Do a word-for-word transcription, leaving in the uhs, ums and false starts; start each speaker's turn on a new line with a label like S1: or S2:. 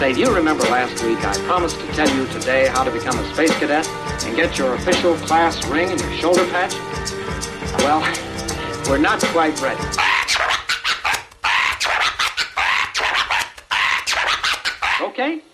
S1: Say, do you remember last week I promised to tell you today how to become a space cadet and get your official class ring and your shoulder patch? Well, we're not quite ready. Okay?